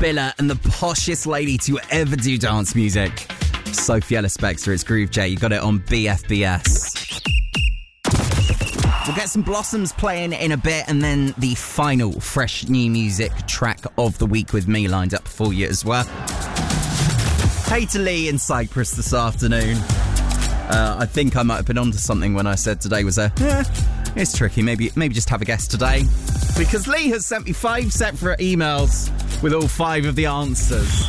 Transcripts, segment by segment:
Spiller and the poshest lady to ever do dance music. Sophiella Spector, it's Groove J. You got it on BFBS. We'll get some Blossoms playing in a bit, and then the final fresh new music track of the week with me lined up for you as well. Hey to Lee in Cyprus this afternoon. I think I might have been onto something when I said today was it's tricky. Maybe just have a guess today, because Lee has sent me 5 separate emails with all 5 of the answers.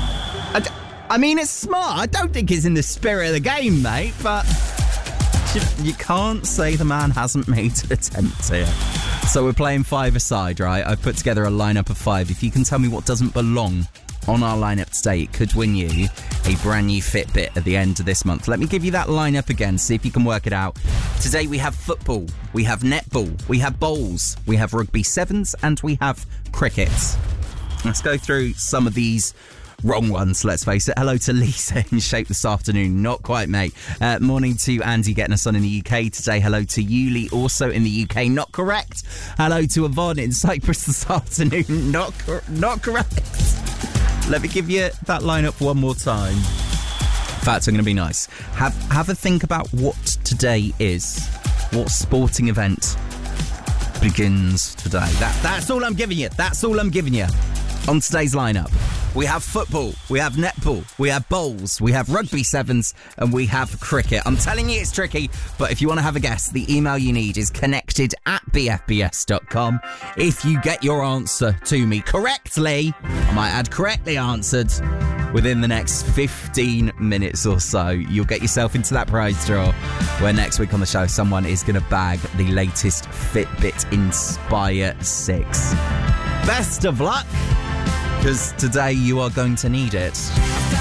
I mean, it's smart. I don't think it's in the spirit of the game, mate, but you can't say the man hasn't made an attempt here. So we're playing 5 aside, right? I've put together a lineup of 5. If you can tell me what doesn't belong on our lineup today, it could win you a brand new Fitbit at the end of this month. Let me give you that lineup again, see if you can work it out. Today we have football, we have netball, we have bowls, we have rugby sevens, and we have cricket. Let's go through some of these wrong ones, let's face it. Hello to Lisa in Shape this afternoon. Not quite, mate. Morning to Andy getting us on in the UK today. Hello to Yuli, also in the UK. Not correct. Hello to Yvonne in Cyprus this afternoon. Not correct. Let me give you that lineup one more time. In fact, I'm going to be nice. Have a think about what today is. What sporting event begins today? That's all I'm giving you. That's all I'm giving you. On today's lineup, we have football, we have netball, we have bowls, we have rugby sevens, and we have cricket. I'm telling you it's tricky, but if you want to have a guess, the email you need is connected@bfbs.com. If you get your answer to me correctly, I might add correctly answered, within the next 15 minutes or so, you'll get yourself into that prize draw, where next week on the show, someone is going to bag the latest Fitbit Inspire 6. Best of luck, because today you are going to need it.